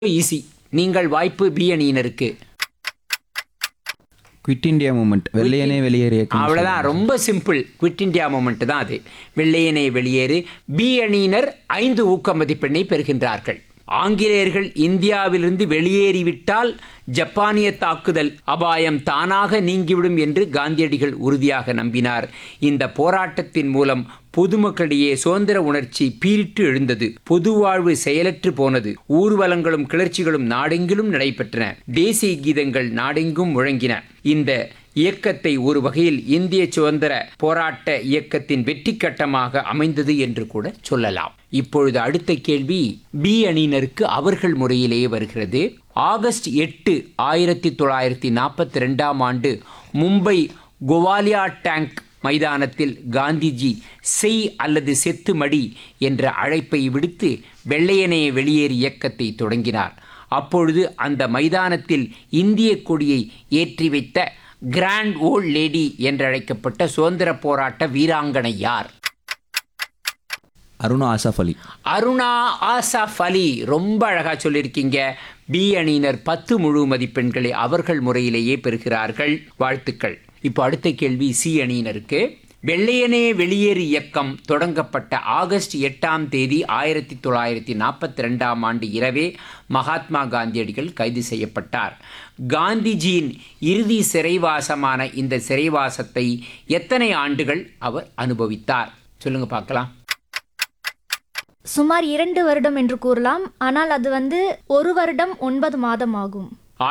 Easy. நீங்கள் வாய்ப்பு B அணியினருக்கு. குவிட் இந்தியா மூமெண்ட், வெள்ளையனே வெளியேறு இயக்கம். அவ்வளோதான், ரொம்ப சிம்பிள். குவிட் இந்தியா மூமெண்ட் தான் அது. வெள்ளையனே வெளியேறு. பி அணியினர் 5 ஊக்க மதிப்பெண்ணை பெறுகின்றார்கள். ஆங்கிலேயர்கள் இந்தியாவிலிருந்து வெளியேறிவிட்டால் ஜப்பானிய தாக்குதல் அபாயம் தானாக நீங்கிவிடும் என்று காந்தியடிகள் உறுதியாக நம்பினார். இந்த போராட்டத்தின் மூலம் பொதுமக்களிடையே சுதந்திர உணர்ச்சி பீரிட்டு எழுந்தது. பொது வாழ்வு செயலற்று போனது. ஊர்வலங்களும் கிளர்ச்சிகளும் நாடெங்கிலும் நடைபெற்றன. தேசிய கீதங்கள் நாடெங்கும் முழங்கின. இந்த இயக்கத்தை ஒரு வகையில் இந்திய சுதந்திர போராட்ட இயக்கத்தின் வெற்றி கட்டமாக அமைந்தது என்று கூட சொல்லலாம். இப்பொழுது அடுத்த கேள்வி பி அணியினருக்கு அவர்கள் முறையிலேயே வருகிறது. ஆகஸ்ட் 8, 1942 மும்பை கோவாலியா டேங்க் மைதானத்தில் காந்திஜி செய் அல்லது செத்து மடி என்ற அழைப்பை விடுத்து வெள்ளையனே வெளியேறு இயக்கத்தை தொடங்கினார். அப்பொழுது அந்த மைதானத்தில் இந்திய கொடியை ஏற்றி வைத்த கிராண்ட் ஓல்ட் லேடி என்றழைக்கப்பட்ட சுதந்திர போராட்ட வீராங்கனை யார்? அருணா ஆசாஃப் அலி. அருணா ஆசாஃப் அலி. ரொம்ப அழகாக சொல்லியிருக்கீங்க. பி அணியினர் 10 முழு மதிப்பெண்களை அவர்கள் முறையிலேயே பெறுகிறார்கள். வாழ்த்துக்கள். இப்போ அடுத்த கேள்வி சி அணியினருக்கு. வெள்ளையனே வெளியேறு இயக்கம் தொடங்கப்பட்ட ஆகஸ்ட் 8 1942 இரவே மகாத்மா காந்தியடிகள் கைது செய்யப்பட்டார். காந்திஜியின் இறுதி சிறைவாசமான இந்த சிறைவாசத்தை எத்தனை ஆண்டுகள் அவர் அனுபவித்தார்? சொல்லுங்க பார்க்கலாம். சுமார் 2 வருடம் என்று கூறலாம். ஆனால் அது 1 வருடம் 9 மாதம் ஆகும்.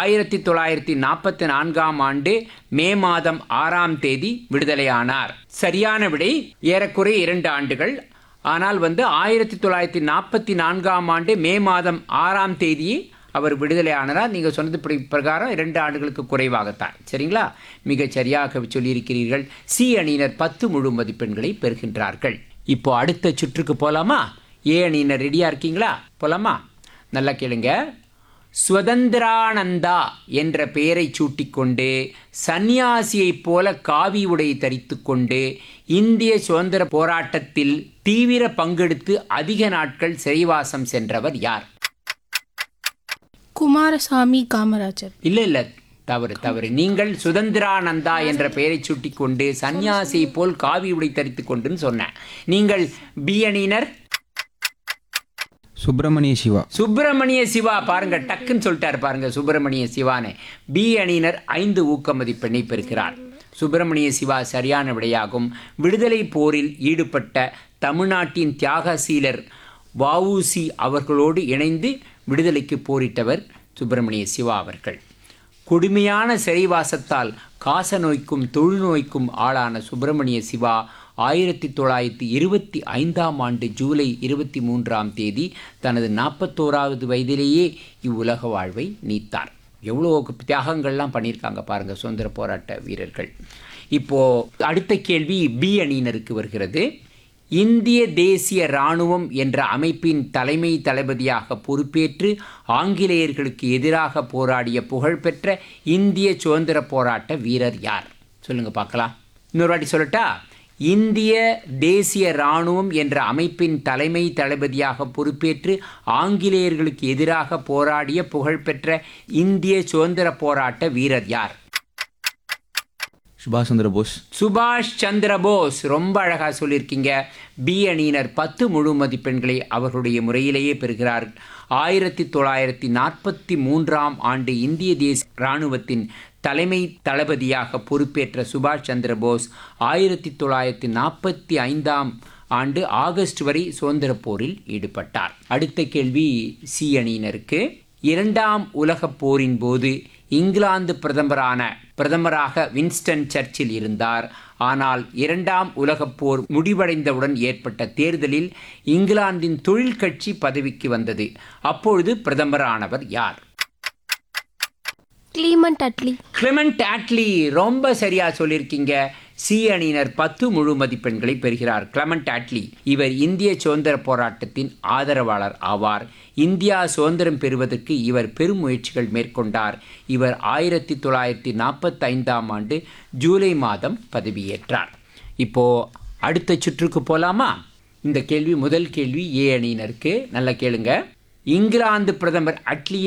1944 மே மாதம் 6 விடுதலையானார். சரியான விடை ஏறக்குறைய 2 ஆண்டுகள். ஆனால் 1944 மே மாதம் 6 அவர் விடுதலையானார். நீங்கள் சொன்னது பிரகாரம் 2 ஆண்டுகளுக்கு குறைவாகத்தான். சரிங்களா? மிக சரியாக சொல்லியிருக்கிறீர்கள். சி அணியினர் 10 முழு மதிப்பெண்களை பெறுகின்றார்கள். இப்போ அடுத்த சுற்றுக்கு போலாமா? ஏ அணியினர் ரெடியா இருக்கீங்களா? போலாமா? நல்லா கேளுங்க. சுதந்திரானந்தா என்ற பெயரை சூட்டிக்கொண்டு சந்நியாசியைப் போல காவி உடை தரித்து கொண்டு இந்திய சுதந்திர போராட்டத்தில் தீவிர பங்கெடுத்து அதிக நாட்கள் சிறைவாசம் சென்றவர் யார்? குமாரசாமி காமராஜர். இல்லை, தவறு. நீங்கள் சுதந்திரானந்தா என்ற பெயரை சூட்டிக்கொண்டு சந்நியாசியை போல் காவி உடை தரித்து கொண்டுன்னு சொன்னேன். நீங்கள் பி அணியினர் சுப்பிரமணிய சிவா. பாருங்க, டக்குன்னு சொல்லிட்டாரு பாருங்க, சுப்பிரமணிய சிவானே. பி அணியினர் 5 ஊக்க மதிப்பெண்ணை பெறுகிறார். சுப்பிரமணிய சிவா சரியான விடையாகும். விடுதலை போரில் ஈடுபட்ட தமிழ்நாட்டின் தியாகசீலர் வஉசி அவர்களோடு இணைந்து விடுதலைக்கு போரிட்டவர் சுப்பிரமணிய சிவா அவர்கள். கொடுமையான சிறைவாசத்தால் காசநோய்க்கும் தொழுநோய்க்கும் ஆளான சுப்பிரமணிய சிவா 1925 ஜூலை 23 தனது 41வது வயதிலேயே இவ்வுலக வாழ்வை நீத்தார். எவ்வளோ தியாகங்கள்லாம் பண்ணியிருக்காங்க பாருங்கள் சுதந்திர போராட்ட வீரர்கள். இப்போது அடுத்த கேள்வி பி அணியினருக்கு வருகிறது. இந்திய தேசிய இராணுவம் என்ற அமைப்பின் தலைமை தளபதியாக பொறுப்பேற்று ஆங்கிலேயர்களுக்கு எதிராக போராடிய புகழ்பெற்ற இந்திய சுதந்திர போராட்ட வீரர் யார்? சொல்லுங்கள் பார்க்கலாம். இன்னொரு வாட்டி சொல்லட்டா? இந்திய தேசிய இராணுவம் என்ற அமைப்பின் தலைமை தளபதியாக பொறுப்பேற்று ஆங்கிலேயர்களுக்கு எதிராக போராடிய புகழ்பெற்ற இந்திய சுதந்திர போராட்ட வீரர் யார்? சுபாஷ் சந்திர போஸ். ரொம்ப அழகாக சொல்லியிருக்கீங்க. பி அணியினர் 10 முழு மதிப்பெண்களை அவர்களுடைய முறையிலேயே பெறுகிறார். 1943 இந்திய தேசிய இராணுவத்தின் தலைமை தளபதியாக பொறுப்பேற்ற சுபாஷ் சந்திர போஸ் 1945 ஆகஸ்ட் வரை சுதந்திர போரில் ஈடுபட்டார். அடுத்த கேள்வி சி அணியினருக்கு. 2ஆம் உலகப் போரின் போது இங்கிலாந்து பிரதமராக வின்ஸ்டன் சர்ச்சில் இருந்தார். ஆனால் 2ஆம் உலகப் போர் முடிவடைந்தவுடன் ஏற்பட்ட தேர்தலில் இங்கிலாந்தின் தொழில் கட்சி பதவிக்கு வந்தது. அப்பொழுது பிரதமரானவர் யார்? கிளெமெண்ட் அட்லி. ரொம்ப சரியா சொல்லியிருக்கீங்க. சி அணியினர் 10 முழு மதிப்பெண்களை பெறுகிறார். கிளெமெண்ட் அட்லி இவர் இந்திய சுதந்திர போராட்டத்தின் ஆதரவாளர் ஆவார். இந்தியா சுதந்திரம் பெறுவதற்கு இவர் பெரும் முயற்சிகள் மேற்கொண்டார். இவர் 1945 ஜூலை மாதம் பதவியேற்றார். இப்போ அடுத்த சுற்றுக்கு போலாமா? இந்த கேள்வி முதல் கேள்வி ஏ அணியினருக்கு. நல்லா கேளுங்க. இங்கிலாந்து பிரதமர் அட்லியின்